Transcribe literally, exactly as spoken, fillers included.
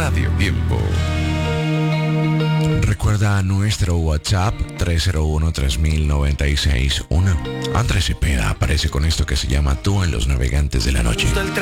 Radio Tiempo. Recuerda nuestro WhatsApp tres cero uno, tres mil, noventa y seis uno. Andrés Cepeda aparece con esto que se llama Tú en los Navegantes de la Noche.